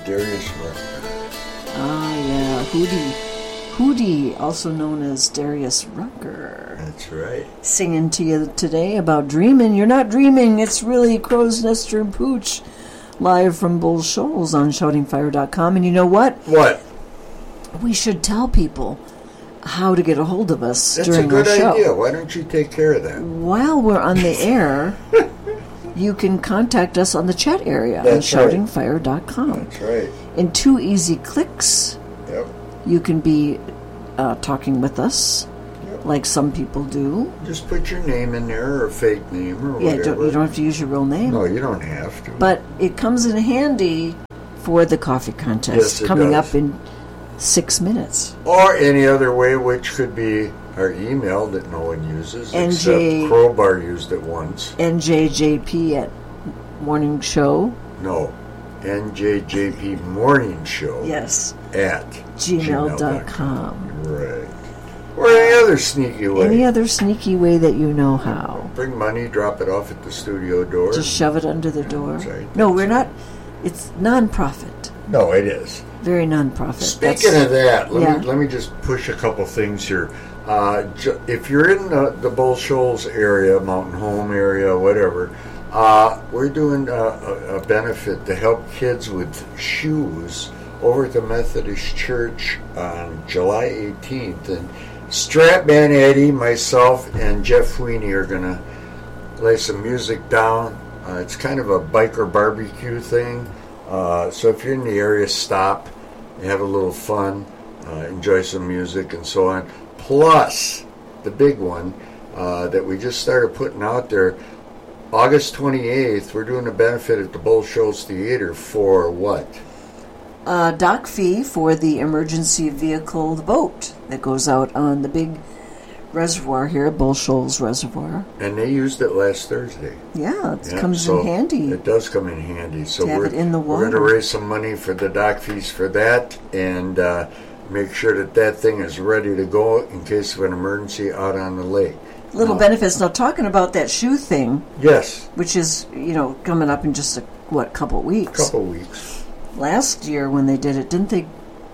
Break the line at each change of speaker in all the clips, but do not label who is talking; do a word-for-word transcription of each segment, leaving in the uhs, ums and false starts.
Darius Rucker.
Ah, yeah, Hootie. Hootie, also known as Darius Rucker.
That's right.
Singing to you today about dreaming. You're not dreaming. It's really Crow's Nester and Pooch, live from Bull Shoals on shouting fire dot com. And you know what?
What?
We should tell people how to get a hold of us
That's
during our show.
That's a good idea. Why don't you take care of that?
While we're on the air, you can contact us on the chat area
That's
on shouting fire dot com.
That's right.
In two easy clicks,
yep.
you can be uh, talking with us,
yep.
like some people do.
Just put your name in there, or a fake name, or
yeah,
whatever.
Don't, you don't have to use your real name.
No, you don't have to.
But it comes in handy for the coffee contest
yes, it
coming
does.
up in six minutes.
Or any other way, which could be our email that no one uses,
N J,
except Crowbar used it once.
N J J P at Morning Show.
No, N J J P Morning Show.
Yes.
At
gmail dot com.
Right. Or any other sneaky way.
Any other sneaky way that you know how.
Bring money, drop it off at the studio door.
Just shove it under the door.
That's right.
No, we're not. It's non-profit.
No, it is.
Very non-profit.
Speaking
That's,
of that, let
yeah.
me let me just push a couple things here. Uh, ju- if you're in the, the Bull Shoals area, Mountain Home area, whatever, uh, we're doing a, a, a benefit to help kids with shoes over at the Methodist Church on July eighteenth. And Stratman Eddie, myself, and Jeff Sweeney are going to lay some music down. Uh, it's kind of a biker barbecue thing. Uh, so if you're in the area, stop, have a little fun, uh, enjoy some music and so on. Plus, the big one uh, that we just started putting out there, August twenty-eighth, we're doing a benefit at the Bull Shoals Theater for what?
Uh, dock fee for the emergency vehicle, the boat that goes out on the big reservoir here at Bull Shoals Reservoir.
And they used it last Thursday.
Yeah, it
Yeah,
comes
so
in handy.
It does come in handy. So
to have
we're,
it in the
we're
water.
going to raise some money for the dock fees for that and uh, make sure that that thing is ready to go in case of an emergency out on the lake.
Little
uh,
benefits. Now, talking about that shoe thing,
Yes.
which is, you know, coming up in just, a, what, couple weeks.
Couple weeks.
Last year when they did it, didn't they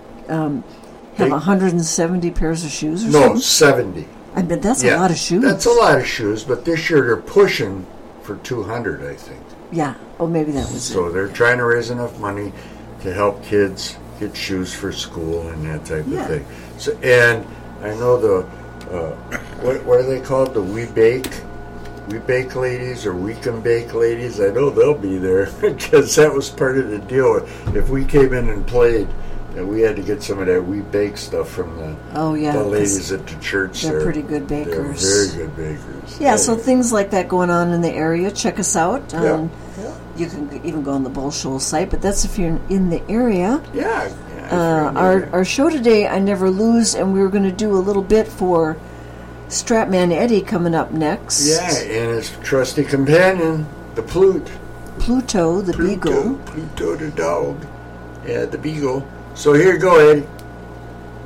um, have
They-
one hundred seventy pairs of shoes or
No,
something?
seventy.
I mean, that's
Yeah,
a lot of shoes.
That's a lot of shoes, but this year they're pushing for two hundred, I think.
Yeah. Oh, maybe that was
So
it.
they're trying to raise enough money to help kids get shoes for school and that type
Yeah.
of thing. So, and I know the, uh, what, what are they called? The We Bake? We Bake ladies or We Can Bake ladies? I know they'll be there because that was part of the deal. If we came in and played, and we had to get some of that We Bake stuff from the,
Oh, yeah.
the
'cause
ladies at the church.
they're
there.
pretty good bakers.
They're very good bakers.
Yeah, so things like that going on in the area. Check us out. Um,
Yeah. Yeah.
You can even go on the Bull Shoals site, but that's if you're in the area.
Yeah. yeah
Uh, our our show today, I Never Lose, and we were going to do a little bit for Stratman Eddie coming up next.
Yeah, and his trusty companion, the Plute.
Pluto, the
Pluto,
beagle.
Pluto the dog. Yeah, the beagle. So here you go, Eddie.